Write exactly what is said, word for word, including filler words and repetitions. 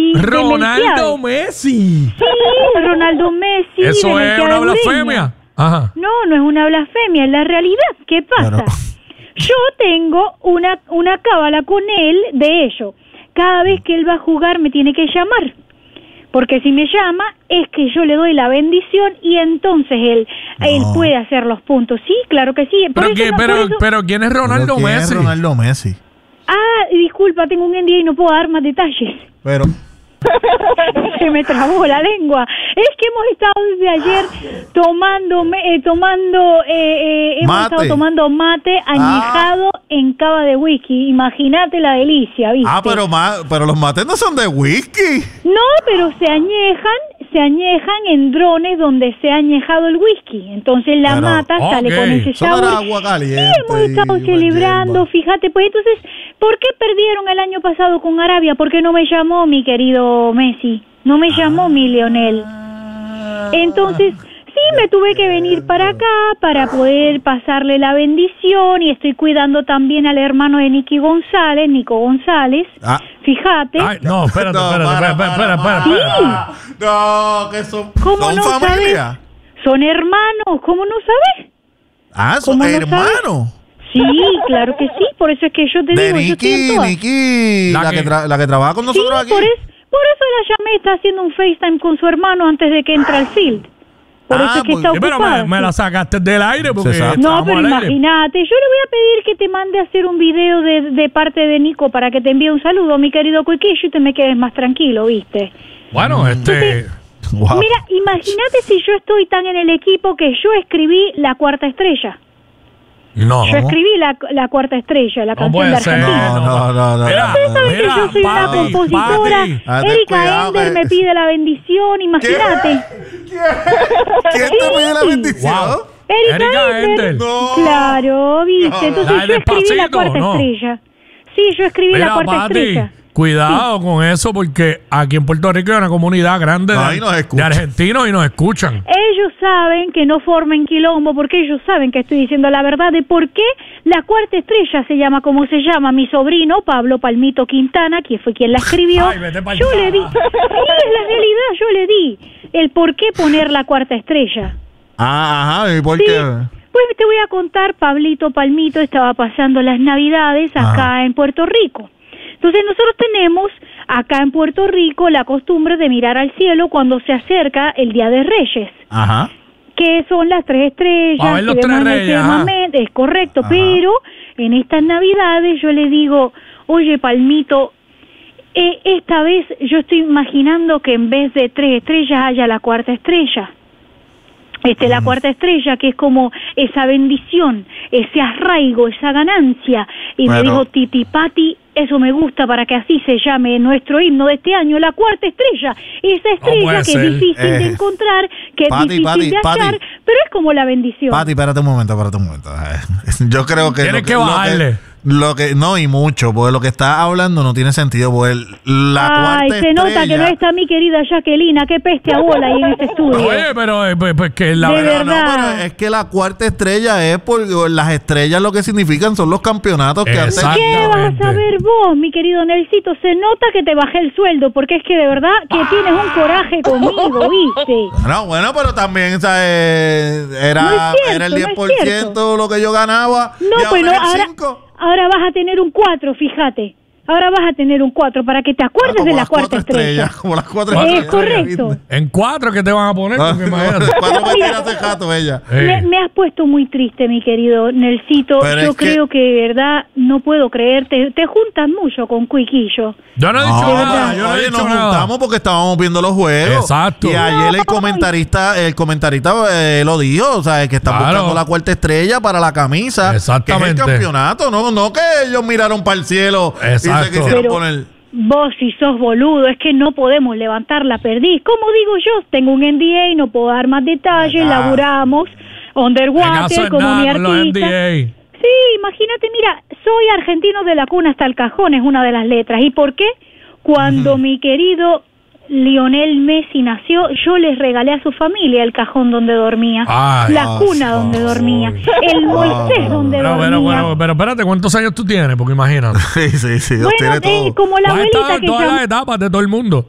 Messi. Ronaldo Messi. Sí, Ronaldo Messi. Eso es una blasfemia. Ajá. No, no es una blasfemia, es la realidad. ¿Qué pasa? Pero... Yo tengo una, una cábala con él de ello. Cada vez que él va a jugar me tiene que llamar. Porque si me llama es que yo le doy la bendición y entonces él, no. él puede hacer los puntos. Sí, claro que sí. Por pero, eso que, no, pero, por eso... pero ¿quién es Ronaldo ¿Quién Messi? es Ronaldo Messi? Ah, disculpa, tengo un N D A y no puedo dar más detalles. Pero... Se me trabó la lengua. Es que hemos estado desde ayer tomando, eh, tomando, eh, eh, hemos mate. estado tomando mate añejado ah. en cava de whisky. Imagínate la delicia, ¿viste? Ah, pero ma pero los mates no son de whisky. No, pero se añejan, se añejan en drones donde se ha añejado el whisky. Entonces la pero, mata okay. sale con ese sabor. Son agua caliente. Sí, hemos estado celebrando, fíjate, pues entonces, ¿por qué perdieron el año pasado con Arabia? Porque no me llamó mi querido Messi, no me llamó ah. mi Lionel. Entonces, sí, me tuve que venir para acá para poder pasarle la bendición y estoy cuidando también al hermano de Nicky González, Nico González. Ah. Fíjate. Ay, no, espérate, no, espérate, para, espérate, espérate, espérate, sí. espérate. No, que son, ¿Cómo son no familia. Sabes? Son hermanos, ¿cómo no sabes? Ah, son hermanos. No sí, claro que sí, por eso es que yo te de digo, Nicky, yo estoy en todas. Nicky, la, la, que tra la que trabaja con nosotros sí, aquí. Por, es, por eso la llamé, está haciendo un FaceTime con su hermano antes de que entre al field. Por ah, eso es que pues, está ocupada. Pero me, me la sacaste del aire porque no, pero imagínate, yo le voy a pedir que te mande a hacer un video de, de parte de Nico para que te envíe un saludo, mi querido Cuiquillo, y te me quedes más tranquilo, ¿viste? Bueno, este... Entonces, wow. Mira, imagínate si yo estoy tan en el equipo que yo escribí La Cuarta Estrella. No. Yo escribí la, la Cuarta Estrella, la canción no de Argentina. No, no, no, no. Mira, Ustedes saben mira, que yo soy Pati, una compositora. Pati. Erika Ender me pide la bendición, imagínate. ¿Quién, ¿Quién te pide la bendición? Wow. Erika, Erika Ender. Ender. No. Claro, viste. Entonces Ay, yo escribí despacito, La Cuarta no. Estrella. Sí, yo escribí Mira, La Cuarta Pati, Estrella. cuidado sí. con eso porque aquí en Puerto Rico hay una comunidad grande no, de, de argentinos y nos escuchan. Ellos saben que no formen quilombo porque ellos saben que estoy diciendo la verdad de por qué La Cuarta Estrella se llama como se llama mi sobrino Pablo Palmito Quintana, que fue quien la escribió. Ay, vete pa'l yo le di, sí, es la realidad, yo le di el por qué poner La Cuarta Estrella. Ah, ajá, ¿y por sí. qué? Pues te voy a contar, Pablito Palmito estaba pasando las Navidades acá ajá. en Puerto Rico. Entonces nosotros tenemos acá en Puerto Rico la costumbre de mirar al cielo cuando se acerca el Día de Reyes. Ajá. Que son las tres estrellas. A ver los tres reyes, es correcto, ajá. pero en estas Navidades yo le digo, oye Palmito, eh, esta vez yo estoy imaginando que en vez de tres estrellas haya la cuarta estrella. Este, mm. La cuarta estrella, que es como esa bendición, ese arraigo, esa ganancia. Y bueno. me dijo, Titi Pati, eso me gusta para que así se llame nuestro himno de este año, la cuarta estrella. Esa estrella no que ser. es difícil eh. de encontrar, que Pati, es difícil Pati, de hallar, Pati. pero es como la bendición. Pati, espérate un momento, espérate un momento. Yo creo que... Tienes lo que, que bajarle. Lo que, no, y mucho, porque lo que está hablando no tiene sentido, porque la Ay, cuarta se estrella... nota que no está mi querida Jacquelina, qué peste a bola ahí en este estudio. Oye, pero eh, pues, pues que la de verdad... verdad. No, pero es que la cuarta estrella es por las estrellas lo que significan son los campeonatos que hacen. ¿Qué vas a saber vos, mi querido Nelsito? Se nota que te bajé el sueldo, porque es que de verdad que ah. tienes un coraje conmigo, ¿viste? No, bueno, pero también, ¿sabes? Era, no es cierto, era el diez por ciento no es lo que yo ganaba. No, y pues no, ahora, ahora, ahora vas a tener un cuatro, fíjate. Ahora vas a tener un cuatro para que te acuerdes ah, de la cuarta estrella. Estrellas, como las cuatro es estrellas. correcto. En cuatro que te van a poner, porque imagínate. Cuatro me tiraste jato ella. Me, me has puesto muy triste, mi querido Nelsito. Pero Yo creo que... que de verdad no puedo creer. Te, te juntas mucho con Cuiquillo. Yo no he dicho no, nada. Yo no oye, he dicho nos nada. juntamos porque estábamos viendo los juegos. Exacto. Y ayer el comentarista, el comentarista eh, lo dijo, o sea, que están claro. buscando la cuarta estrella para la camisa. Exactamente. Que es el campeonato, no, no que ellos miraron para el cielo Exacto. y se quisieron Pero... poner. Vos si sos boludo, es que no podemos levantar la perdiz. Como digo yo, tengo un N D A y no puedo dar más detalles, ah. laburamos underwater como mi artista. Sí, imagínate, mira, soy argentino de la cuna hasta el cajón, es una de las letras. ¿Y por qué? Cuando mm. mi querido Lionel Messi nació, yo les regalé a su familia el cajón donde dormía, ay, la cuna oh, donde oh, dormía, el Moisés oh, donde pero, dormía. Pero, pero, pero espérate, ¿cuántos años tú tienes? Porque imagínate. Sí, sí, sí. Bueno, tiene todo. Eh, como la abuelita que todas las etapas de todo el mundo.